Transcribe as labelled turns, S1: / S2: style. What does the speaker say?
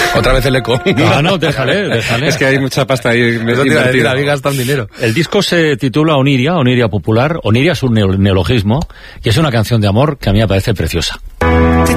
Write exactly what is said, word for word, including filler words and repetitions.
S1: Otra vez el eco.
S2: No, no, déjale, déjale.
S3: Es que hay mucha pasta ahí.
S1: Eso te iba a decir, a mí gastan dinero.
S2: El disco se titula Oniria, Oniria Popular. Oniria es un neologismo y es una canción de amor que a mí me parece preciosa.
S4: Te